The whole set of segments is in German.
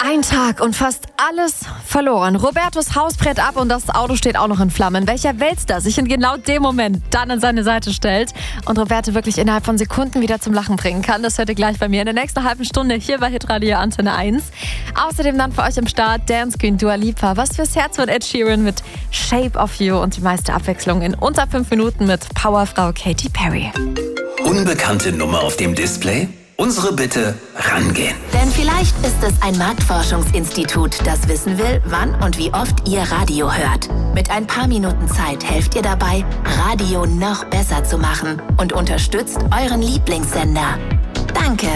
Ein Tag und fast alles verloren. Robertos Haus brennt ab und das Auto steht auch noch in Flammen. Welcher Weltstar sich in genau dem Moment dann an seine Seite stellt und Roberto wirklich innerhalb von Sekunden wieder zum Lachen bringen kann, das hört ihr gleich bei mir in der nächsten halben Stunde hier bei Hitradio Antenne 1. Außerdem dann für euch im Start Dance Queen Dua Lipa. Was fürs Herz von Ed Sheeran mit Shape of You und die meiste Abwechslung in unter 5 Minuten mit Powerfrau Katy Perry. Unbekannte Nummer auf dem Display? Unsere Bitte, rangehen. Denn vielleicht ist es ein Marktforschungsinstitut, das wissen will, wann und wie oft ihr Radio hört. Mit ein paar Minuten Zeit helft ihr dabei, Radio noch besser zu machen und unterstützt euren Lieblingssender. Danke.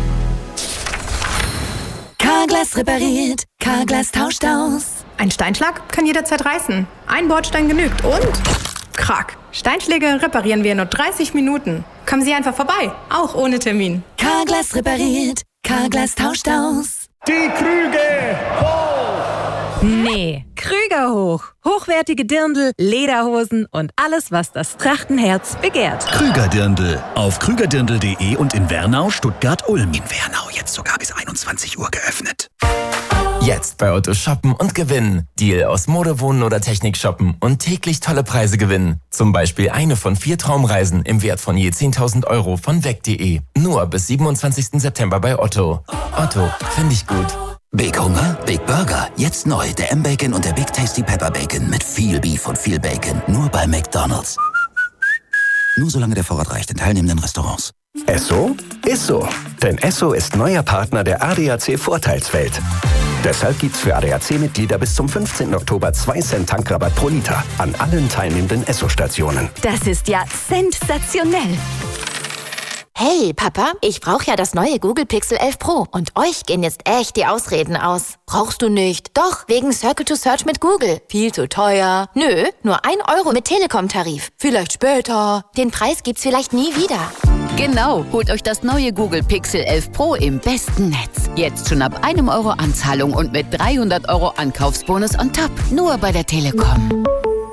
Carglass repariert, Carglass tauscht aus. Ein Steinschlag kann jederzeit reißen. Ein Bordstein genügt und... Krack. Steinschläge reparieren wir in nur 30 Minuten. Kommen Sie einfach vorbei, auch ohne Termin. Carglass repariert, Carglass tauscht aus. Die Krüge hoch! Nee, Krüger hoch. Hochwertige Dirndl, Lederhosen und alles, was das Trachtenherz begehrt. Krüger-Dirndl. Auf krügerdirndl.de und in Wernau, Stuttgart, Ulm. In Wernau jetzt sogar bis 21 Uhr geöffnet. Jetzt bei Otto shoppen und gewinnen. Deal aus Mode, Wohnen oder Technik shoppen und täglich tolle Preise gewinnen. Zum Beispiel eine von 4 Traumreisen im Wert von je 10.000 Euro von weg.de. Nur bis 27. September bei Otto. Otto, finde ich gut. Big Hunger, Big Burger. Jetzt neu, der M-Bacon und der Big Tasty Pepper Bacon mit viel Beef und viel Bacon. Nur bei McDonald's. Nur solange der Vorrat reicht in teilnehmenden Restaurants. Esso ist so. Denn Esso ist neuer Partner der ADAC Vorteilswelt. Deshalb gibt's für ADAC-Mitglieder bis zum 15. Oktober 2 Cent Tankrabatt pro Liter an allen teilnehmenden Esso-Stationen. Das ist ja sensationell. Hey, Papa, ich brauche ja das neue Google Pixel 11 Pro und euch gehen jetzt echt die Ausreden aus. Brauchst du nicht? Doch, wegen Circle to Search mit Google. Viel zu teuer. Nö, nur 1 Euro mit Telekom-Tarif. Vielleicht später. Den Preis gibt's vielleicht nie wieder. Genau, holt euch das neue Google Pixel 11 Pro im besten Netz. Jetzt schon ab 1 Euro Anzahlung und mit 300 Euro Ankaufsbonus on top. Nur bei der Telekom.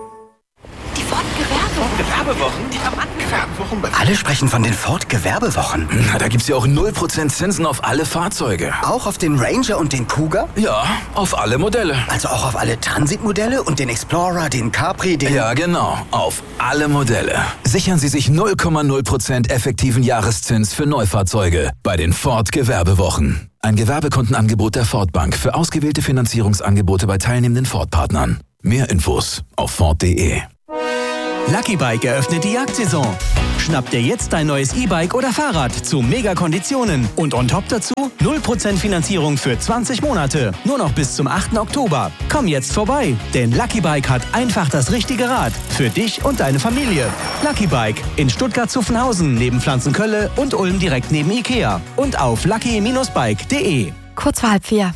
Die Gewerbewochen? Die Gewerbewochen? Alle sprechen von den Ford-Gewerbewochen. Na, da gibt's ja auch 0% Zinsen auf alle Fahrzeuge. Auch auf den Ranger und den Cougar? Ja, auf alle Modelle. Also auch auf alle Transit-Modelle und den Explorer, den Capri, den... Ja, genau. Auf alle Modelle. Sichern Sie sich 0,0% effektiven Jahreszins für Neufahrzeuge bei den Ford-Gewerbewochen. Ein Gewerbekontenangebot der Ford Bank für ausgewählte Finanzierungsangebote bei teilnehmenden Ford-Partnern. Mehr Infos auf Ford.de. Lucky Bike eröffnet die Jagdsaison. Schnapp dir jetzt dein neues E-Bike oder Fahrrad zu Mega-Konditionen. Und on top dazu 0% Finanzierung für 20 Monate. Nur noch bis zum 8. Oktober. Komm jetzt vorbei, denn Lucky Bike hat einfach das richtige Rad. Für dich und deine Familie. Lucky Bike in Stuttgart-Zuffenhausen neben Pflanzenkölle und Ulm direkt neben Ikea. Und auf lucky-bike.de. Kurz vor 3:30.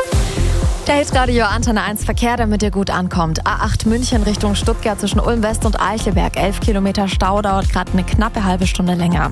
Der Hitradio Antenne 1 Verkehr, damit ihr gut ankommt. A8 München Richtung Stuttgart zwischen Ulm West und Eichelberg. 11 Kilometer Stau, dauert gerade eine knappe halbe Stunde länger.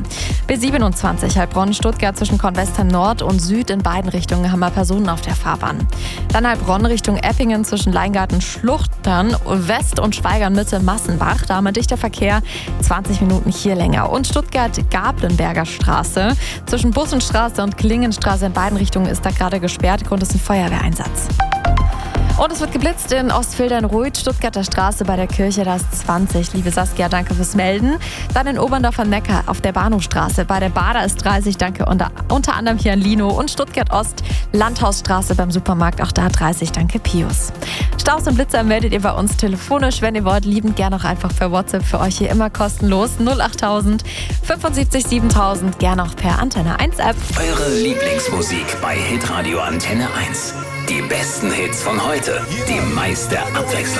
B27 Heilbronn Stuttgart zwischen Kornwestheim Nord und Süd in beiden Richtungen haben wir Personen auf der Fahrbahn. Dann Heilbronn Richtung Eppingen zwischen Leingarten Schluchtern West und Schweigern Mitte Massenbach. Da haben wir dichter Verkehr, 20 Minuten hier länger. Und Stuttgart Gablenberger Straße zwischen Bussenstraße und Klingenstraße in beiden Richtungen ist da gerade gesperrt. Grund ist ein Feuerwehreinsatz. Und es wird geblitzt in Ostfildern-Ruid, Stuttgarter Straße bei der Kirche, da ist 20. Liebe Saskia, danke fürs Melden. Dann in Oberndorfer Neckar auf der Bahnhofstraße bei der Bader ist 30, danke unter anderem hier an Lino. Und Stuttgart-Ost, Landhausstraße beim Supermarkt, auch da 30, danke Pius. Staus und Blitzer meldet ihr bei uns telefonisch, wenn ihr wollt, liebend gerne auch einfach per WhatsApp, für euch hier immer kostenlos. 08000 75 7000, gerne auch per Antenne 1 App. Eure Lieblingsmusik bei Hitradio Antenne 1. Die besten Hits von heute, die meiste Abwechslung.